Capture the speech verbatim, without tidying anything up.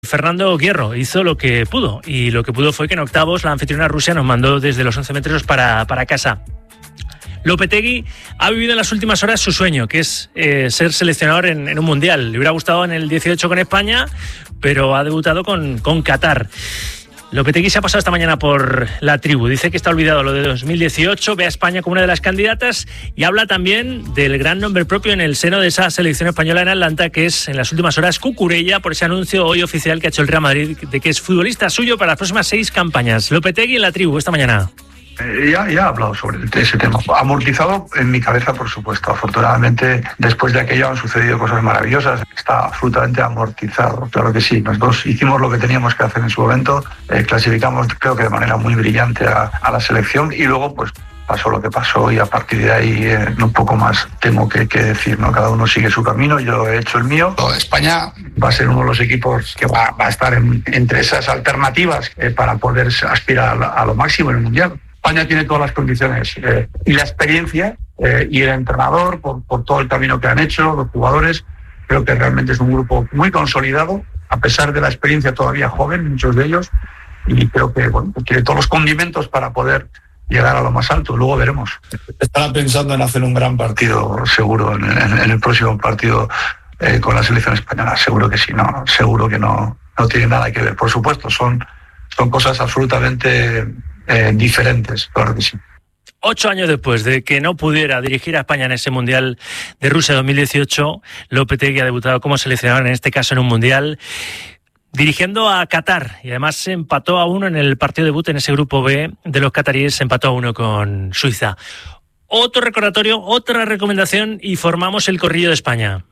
Fernando Hierro hizo lo que pudo, y lo que pudo fue que en octavos la anfitriona Rusia nos mandó desde los once metros para, para casa. Lopetegui ha vivido en las últimas horas su sueño, que es eh, ser seleccionador en, en un mundial. Le hubiera gustado en el dieciocho con España, pero ha debutado con, con Qatar. Lopetegui se ha pasado esta mañana por La Tribu. Dice que está olvidado lo de dos mil dieciocho, ve a España como una de las candidatas y habla también del gran nombre propio en el seno de esa selección española en Atlanta, que es en las últimas horas Cucurella, por ese anuncio hoy oficial que ha hecho el Real Madrid de que es futbolista suyo para las próximas seis campañas. Lopetegui en La Tribu esta mañana. Eh, ya, ya he hablado sobre ese tema. Amortizado en mi cabeza, por supuesto. Afortunadamente, después de aquello han sucedido cosas maravillosas. Está absolutamente amortizado, claro que sí. Nosotros hicimos lo que teníamos que hacer en su momento. Eh, clasificamos, creo que de manera muy brillante a, a la selección. Y luego, pues, pasó lo que pasó y a partir de ahí eh, un poco más tengo que, que decir, ¿no? Cada uno sigue su camino, yo he hecho el mío. España va a ser uno de los equipos que va, va a estar en, entre esas alternativas eh, para poder aspirar a, a lo máximo en el Mundial. España tiene todas las condiciones eh, y la experiencia eh, y el entrenador por, por todo el camino que han hecho, los jugadores. Creo que realmente es un grupo muy consolidado, a pesar de la experiencia todavía joven, muchos de ellos, y creo que bueno, tiene todos los condimentos para poder llegar a lo más alto. Luego veremos. Estará pensando en hacer un gran partido, seguro, en, en, en el próximo partido eh, con la selección española. Seguro que sí, no, seguro que no, no tiene nada que ver. Por supuesto, son, son cosas absolutamente eh, diferentes, claro que sí. Ocho años después de que no pudiera dirigir a España en ese Mundial de Rusia dos mil dieciocho, Lopetegui ha debutado como seleccionador, en este caso en un Mundial, dirigiendo a Qatar, y además se empató a uno en el partido debut en ese grupo B de los cataríes, se empató a uno con Suiza. Otro recordatorio, otra recomendación y formamos el corrillo de España.